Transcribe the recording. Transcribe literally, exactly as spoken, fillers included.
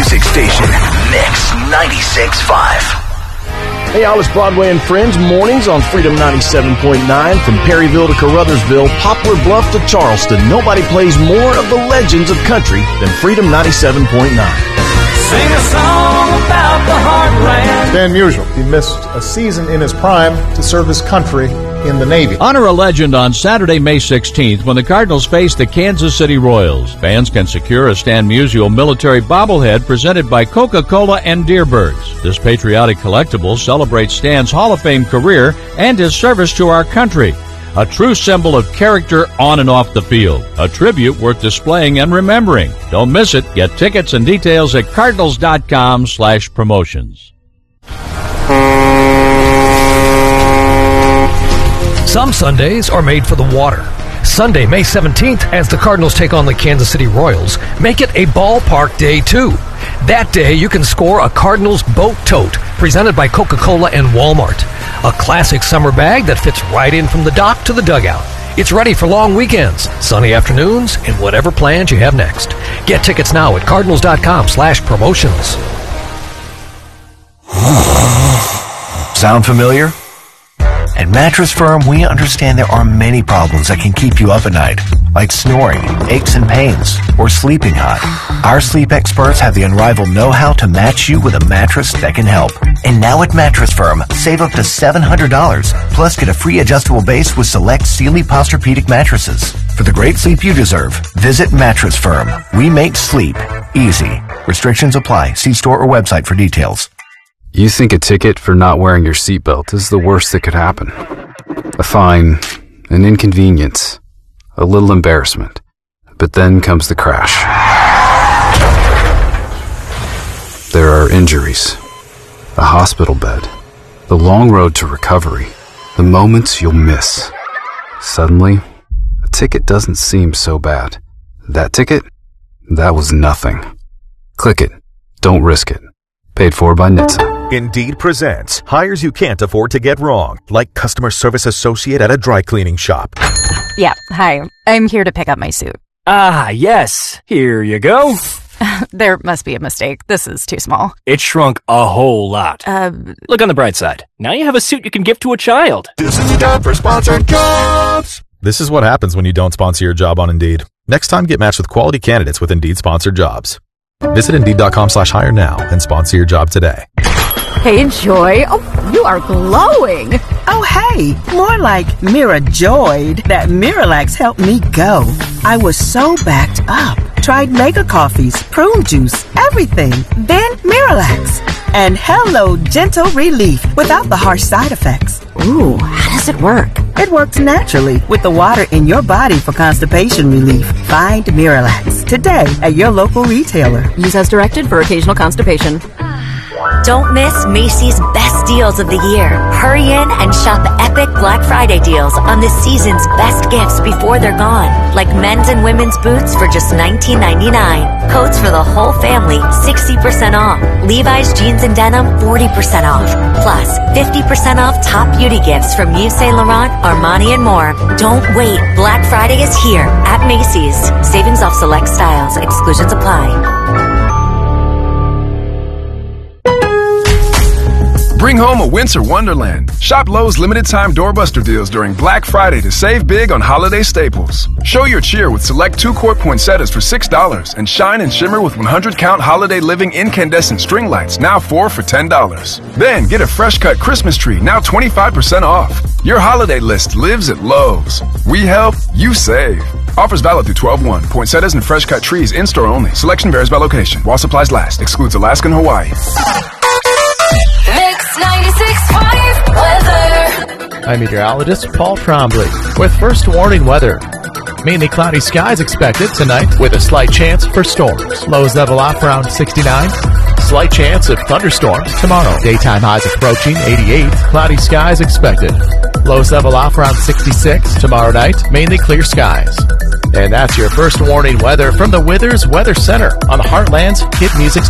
music station, Mix ninety-six point five. Hey, all, it's Broadway and Friends mornings on Freedom ninety-seven point nine. From Perryville to Caruthersville, Poplar Bluff to Charleston, nobody plays more of the legends of country than Freedom ninety-seven point nine. Sing a song about the heartland. Stan Musial, he missed a season in his prime to serve his country in the Navy. Honor a legend on Saturday, May sixteenth, when the Cardinals face the Kansas City Royals. Fans can secure a Stan Musial military bobblehead presented by Coca-Cola and Deerbirds. This patriotic collectible celebrates Stan's Hall of Fame career and his service to our country. A true symbol of character on and off the field. A tribute worth displaying and remembering. Don't miss it. Get tickets and details at cardinals.com slash promotions. Some Sundays are made for the water. Sunday, May seventeenth, as the Cardinals take on the Kansas City Royals, make it a ballpark day too. That day, you can score a Cardinals boat tote presented by Coca-Cola and Walmart. A classic summer bag that fits right in from the dock to the dugout. It's ready for long weekends, sunny afternoons, and whatever plans you have next. Get tickets now at cardinals.com slash promotions. Sound familiar? At Mattress Firm, we understand there are many problems that can keep you up at night, like snoring, aches and pains, or sleeping hot. Our sleep experts have the unrivaled know-how to match you with a mattress that can help. And now at Mattress Firm, save up to seven hundred dollars, plus get a free adjustable base with select Sealy Posturepedic mattresses. For the great sleep you deserve, visit Mattress Firm. We make sleep easy. Restrictions apply. See store or website for details. You think a ticket for not wearing your seatbelt is the worst that could happen. A fine, an inconvenience, a little embarrassment. But then comes the crash. There are injuries, a hospital bed, the long road to recovery, the moments you'll miss. Suddenly, a ticket doesn't seem so bad. That ticket? That was nothing. Click it. Don't risk it. Paid for by N H T S A. Indeed presents hires you can't afford to get wrong, like customer service associate at a dry cleaning shop. Yeah, hi. I'm here to pick up my suit. Ah, yes. Here you go. There must be a mistake. This is too small. It shrunk a whole lot. Uh, Look on the bright side. Now you have a suit you can give to a child. This is time for sponsored jobs. This is what happens when you don't sponsor your job on Indeed. Next time, get matched with quality candidates with Indeed sponsored jobs. Visit Indeed.com slash hire now and sponsor your job today. Hey, Joy. Oh, you are glowing. Oh, hey. More like Mira joyed that Miralax helped me go. I was so backed up. Tried mega coffees, prune juice, everything. Then Miralax. And hello, gentle relief without the harsh side effects. Ooh, how does it work? It works naturally with the water in your body for constipation relief. Find Miralax today at your local retailer. Use as directed for occasional constipation. Don't miss Macy's best deals of the year. Hurry in and shop epic Black Friday deals on this season's best gifts before they're gone. Like men's and women's boots for just nineteen ninety-nine. Coats for the whole family, sixty percent off. Levi's jeans and denim, forty percent off. Plus, fifty percent off top beauty gifts from Yves Saint Laurent, Armani, and more. Don't wait. Black Friday is here at Macy's. Savings off select styles. Exclusions apply. Bring home a winter wonderland. Shop Lowe's limited time doorbuster deals during Black Friday to save big on holiday staples. Show your cheer with select two-quart poinsettias for six dollars and shine and shimmer with one hundred count holiday living incandescent string lights, now four for ten dollars. Then get a fresh cut Christmas tree, now twenty-five percent off. Your holiday list lives at Lowe's. We help, you save. Offers valid through twelve one. Poinsettias and fresh cut trees in-store only. Selection varies by location. While supplies last. Excludes Alaska and Hawaii. ninety-six point five weather. I'm meteorologist Paul Trombley with first warning weather. Mainly cloudy skies expected tonight with a slight chance for storms. Lows level off around sixty-nine. Slight chance of thunderstorms tomorrow. Daytime highs approaching eighty-eight. Cloudy skies expected. Lows level off around sixty-six. Tomorrow night, mainly clear skies. And that's your first warning weather from the Withers Weather Center on the Heartland's Hit Music Station.